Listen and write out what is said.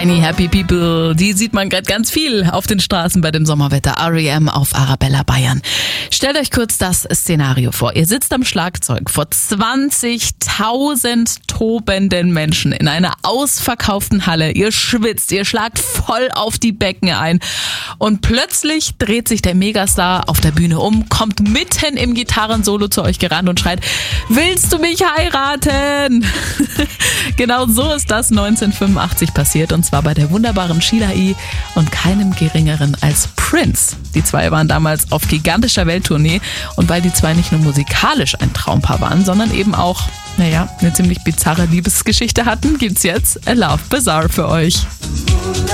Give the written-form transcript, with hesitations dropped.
Any Happy People, die sieht man gerade ganz viel auf den Straßen bei dem Sommerwetter. R.E.M. auf Arabella Bayern. Stellt euch kurz das Szenario vor. Ihr sitzt am Schlagzeug vor 20.000 tobenden Menschen in einer ausverkauften Halle. Ihr schwitzt, ihr schlagt voll auf die Becken ein. Und plötzlich dreht sich der Megastar auf der Bühne um, kommt mitten im Gitarrensolo zu euch gerannt und schreit: Willst du mich heiraten? Genau so ist das 1985 passiert, und zwar bei der wunderbaren Sheila E. und keinem geringeren als Prince. Die zwei waren damals auf gigantischer Welttournee, und weil die zwei nicht nur musikalisch ein Traumpaar waren, sondern eben auch, eine ziemlich bizarre Liebesgeschichte hatten, gibt's jetzt A Love Bizarre für euch.